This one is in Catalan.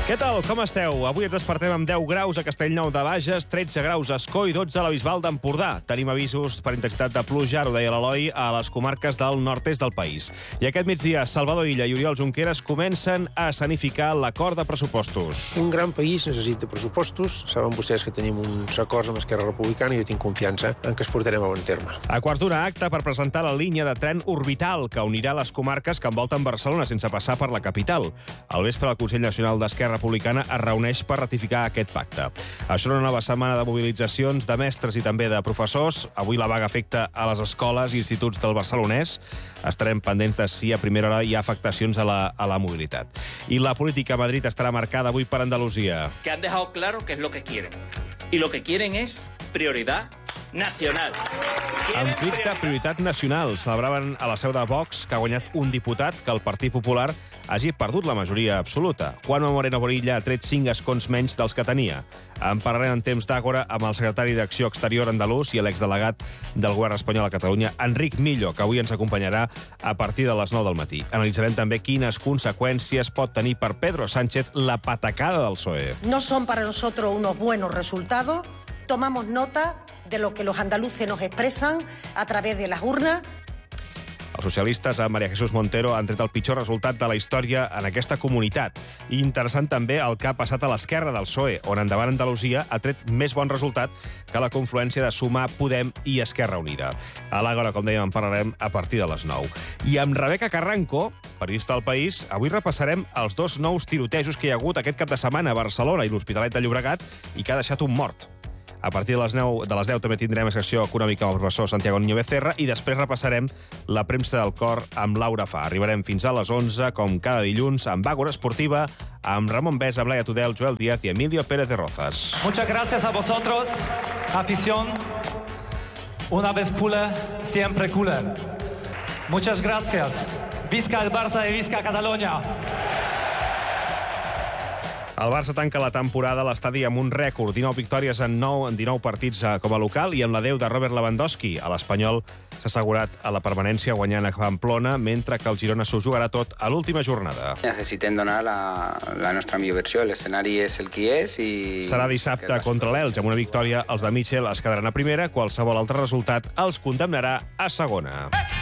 Què tal? Com esteu? Avui ens despertem amb 10 graus a Castellnou de Bages, 13 graus a Escó i 12 a la Bisbal d'Empordà. Tenim avisos per intensitat de pluja, ara ho deia l'Eloi, a les comarques del nord-est del país. I aquest migdia, Salvador Illa i Oriol Junqueras comencen a escenificar l'acord de pressupostos. Un gran país necessita pressupostos. Saben vostès que tenim uns acords amb Esquerra Republicana i jo tinc confiança en que es portarem a bon terme. A quarts d'hora, acte per presentar la línia de tren orbital que unirà les comarques que envolten Barcelona sense passar per la capital. Al vespre, el Consell Nacional d'Esquerra Republicana es reuneix per ratificar aquest pacte. Això una nova setmana de mobilitzacions de mestres i també de professors. Avui la vaga afecta a les escoles i instituts del barcelonès. Estarem pendents de si a primera hora hi ha afectacions a la mobilitat. I la política a Madrid estarà marcada avui per Andalusia. Que han dejado claro qué es lo que quieren. Y lo que quieren es prioridad nacional. Amb crits de prioritat nacional celebraven a la seu de Vox que ha guanyat un diputat que el Partit Popular hagi perdut la majoria absoluta. Juanma Moreno Bonilla ha tret 5 escons menys dels que tenia. En parlarem en temps d'Àgora amb el secretari d'Acció Exterior andalús i l'exdelegat del govern espanyol a Catalunya, Enric Millo, que avui ens acompanyarà a partir de les 9 del matí. Analitzarem també quines conseqüències pot tenir per Pedro Sánchez la patacada del PSOE. No son para nosotros unos buenos resultados. Tomamos nota de lo que los andaluces nos expresan a través de las urnas. Els socialistes, amb María Jesús Montero, han tret el pitjor resultat de la història en aquesta comunitat. I interessant també el que ha passat a l'esquerra del PSOE, on Endavant Andalusia ha tret més bon resultat que la confluència de Sumar, Podem i Esquerra Unida. A l'Àgora, com dèiem, en parlarem a partir de les 9. I amb Rebeca Carranco, periodista del País, avui repassarem els 2 nous tirotejos que hi ha hagut aquest cap de setmana a Barcelona i l'Hospitalet de Llobregat i que ha deixat un mort. A partir de les 10 també tindrem secció econòmica amb el professor Santiago Niño Becerra i després repassarem la premsa del cor amb Laura Fa. Arribarem fins a les 11, com cada dilluns, amb Àgora Esportiva, amb Ramon Besa, Blaya Tudel, Joel Díaz y Emilio Pérez de Rozas. Muchas gracias a vosotros, afición. Una vez culé, siempre culé. Muchas gracias. Visca el Barça y visca Catalunya. El Barça tanca la temporada a l'estadi amb un rècord, 19 victòries en 19 partits com a local i amb la 10 de Robert Lewandowski. A l'Espanyol s'ha assegurat a la permanència guanyant a Pamplona, mentre que el Girona s'ho jugarà tot a l'última jornada. Necessitem donar la nostra millor versió. L'escenari és el que és i... Serà dissabte contra l'Elx. Amb una victòria, els de Mitchell es quedaran a primera. Qualsevol altre resultat els condemnarà a segona.